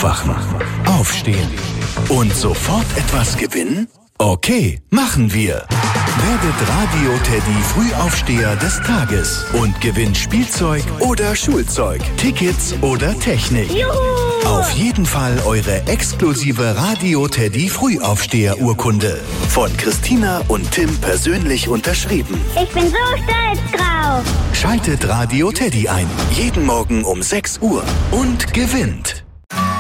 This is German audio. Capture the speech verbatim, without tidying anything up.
Aufwachen, aufstehen und sofort etwas gewinnen? Okay, machen wir. Werdet Radio Teddy Frühaufsteher des Tages und gewinnt Spielzeug oder Schulzeug, Tickets oder Technik. Juhu! Auf jeden Fall eure exklusive Radio Teddy Frühaufsteher-Urkunde. Von Christina und Tim persönlich unterschrieben. Ich bin so stolz drauf. Schaltet Radio Teddy ein. Jeden Morgen um sechs Uhr und gewinnt.